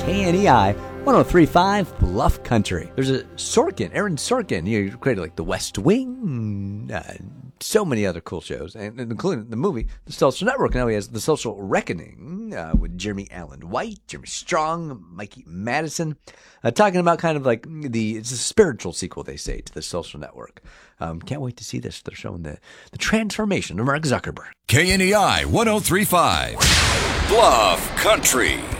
KNEI 103.5 Bluff Country. There's a Sorkin, Aaron Sorkin. He created like The West Wing, so many other cool shows, and including the movie The Social Network. Now he has The Social Reckoning with Jeremy Allen White, Jeremy Strong, Mikey Madison, talking about kind of like it's a spiritual sequel, they say, to The Social Network. Can't wait to see this. They're showing the transformation of Mark Zuckerberg. KNEI 103.5 Bluff Country.